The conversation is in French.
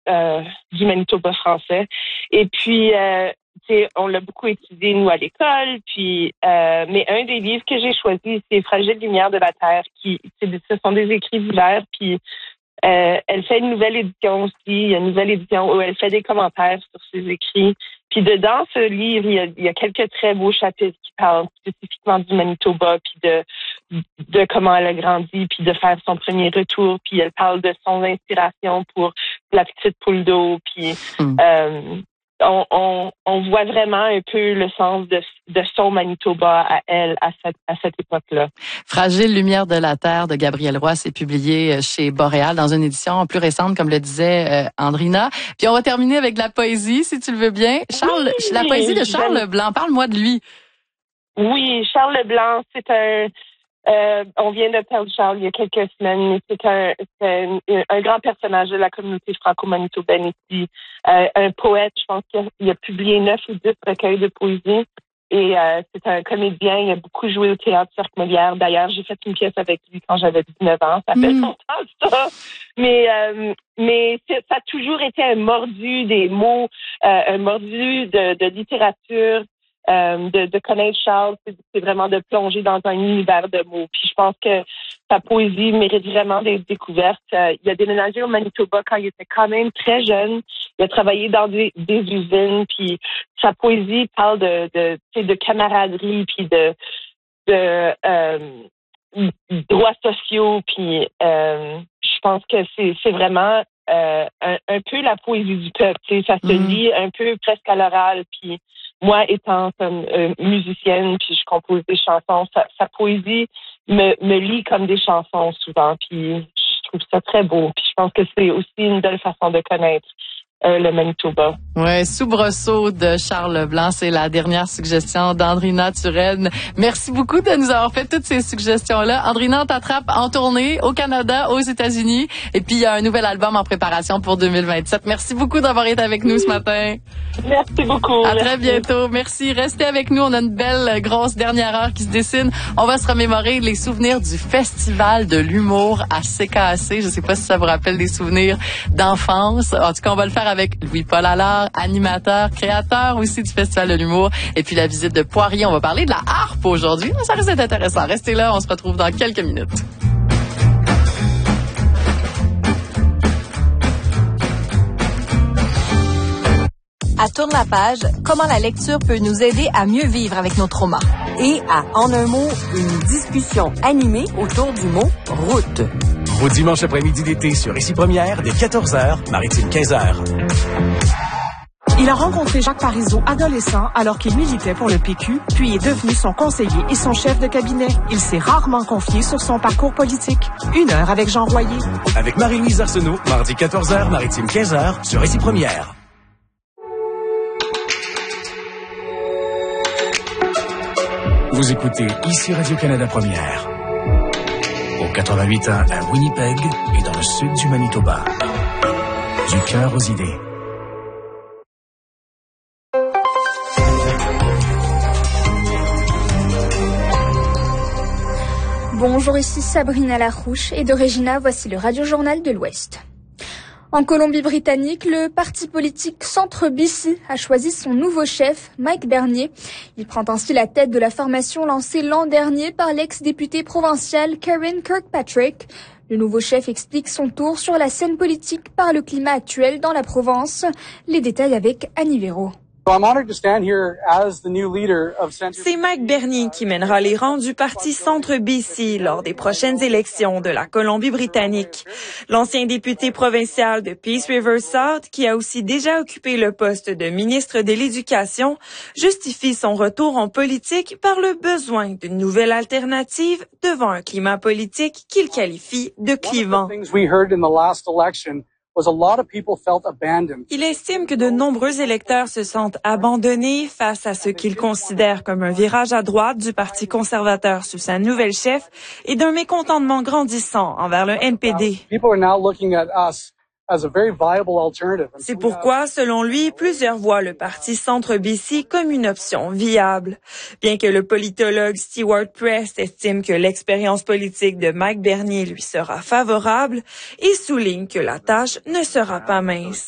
du Manitoba français. Et puis, on l'a beaucoup étudié, nous, à l'école. Puis, mais un des livres que j'ai choisi, c'est Fragile lumière de la Terre, ce sont des écrits divers. Puis, elle fait une nouvelle édition aussi. Il y a une nouvelle édition où elle fait des commentaires sur ses écrits. Puis dedans ce livre, il y a quelques très beaux chapitres qui parlent spécifiquement du Manitoba, puis de comment elle a grandi, puis de faire son premier retour. Puis elle parle de son inspiration pour la petite poule d'eau. Puis on voit vraiment un peu le sens de son Manitoba à elle à cette époque-là. Fragile lumière de la Terre de Gabrielle Roy, c'est publié chez Boréal dans une édition plus récente, comme le disait Andrina. Puis on va terminer avec de la poésie, si tu le veux bien. La poésie de Charles Leblanc, parle-moi de lui. Oui, Charles Leblanc, on vient de perdre Charles il y a quelques semaines, mais c'est un grand personnage de la communauté franco-manitobaine ici. Un poète, je pense qu'il a publié 9 ou 10 recueils de poésie. Et c'est un comédien, il a beaucoup joué au théâtre Cirque Molière. D'ailleurs, j'ai fait une pièce avec lui quand j'avais 19 ans. Ça fait longtemps, ça. Mais ça a toujours été un mordu des mots, un mordu de littérature. De connaître Charles, c'est vraiment de plonger dans un univers de mots. Puis je pense que sa poésie mérite vraiment d'être découverte. Il a déménagé au Manitoba quand il était quand même très jeune. Il a travaillé dans des usines. Puis sa poésie parle de camaraderie, puis de droits sociaux. Puis je pense que c'est vraiment un peu la poésie du peuple. Ça se lit un peu presque à l'oral. Puis moi, étant comme musicienne, puis je compose des chansons, sa poésie me lit comme des chansons souvent. Puis je trouve ça très beau. Puis je pense que c'est aussi une belle façon de connaître le Manitoba. Ouais, Soubresaut de Charles Leblanc, c'est la dernière suggestion d'Andrina Turenne. Merci beaucoup de nous avoir fait toutes ces suggestions-là. Andrina, on t'attrape en tournée au Canada, aux États-Unis, et puis il y a un nouvel album en préparation pour 2027. Merci beaucoup d'avoir été avec nous ce matin. Merci beaucoup. À très bientôt. Merci. Restez avec nous. On a une belle grosse dernière heure qui se dessine. On va se remémorer les souvenirs du Festival de l'humour à CKAC. Je sais pas si ça vous rappelle des souvenirs d'enfance. En tout cas, on va le faire avec Louis-Paul Allard, animateur, créateur aussi du Festival de l'humour. Et puis la visite de Poirier. On va parler de la harpe aujourd'hui. Ça risque d'être intéressant. Restez là. On se retrouve dans quelques minutes. À Tourne la page, comment la lecture peut nous aider à mieux vivre avec nos traumas. Et à En un mot, une discussion animée autour du mot « route ». Au dimanche après-midi d'été sur Ici Première, dès 14h, Maritime 15h. Il a rencontré Jacques Parizeau adolescent alors qu'il militait pour le PQ, puis est devenu son conseiller et son chef de cabinet. Il s'est rarement confié sur son parcours politique. 1 heure avec Jean Royer. Avec Marie-Louise Arsenault, mardi 14h, Maritime 15h, sur Ici Première. Vous écoutez Ici Radio-Canada Première. Au 88.1 à Winnipeg et dans le sud du Manitoba. Du cœur aux idées. Bonjour, ici Sabrina Larouche et de Regina, voici le Radio-Journal de l'Ouest. En Colombie-Britannique, le parti politique Centre BC a choisi son nouveau chef, Mike Bernier. Il prend ainsi la tête de la formation lancée l'an dernier par l'ex-députée provinciale Karen Kirkpatrick. Le nouveau chef explique son tour sur la scène politique par le climat actuel dans la province. Les détails avec Annie Véro. C'est Mike Bernier qui mènera les rangs du parti Centre BC lors des prochaines élections de la Colombie-Britannique. L'ancien député provincial de Peace River South, qui a aussi déjà occupé le poste de ministre de l'Éducation, justifie son retour en politique par le besoin d'une nouvelle alternative devant un climat politique qu'il qualifie de clivant. Il estime que de nombreux électeurs se sentent abandonnés face à ce qu'ils considèrent comme un virage à droite du Parti conservateur sous sa nouvelle chef et d'un mécontentement grandissant envers le NPD. C'est pourquoi, selon lui, plusieurs voient le parti Centre BC comme une option viable. Bien que le politologue Stewart Prest estime que l'expérience politique de Mike Bernier lui sera favorable, il souligne que la tâche ne sera pas mince.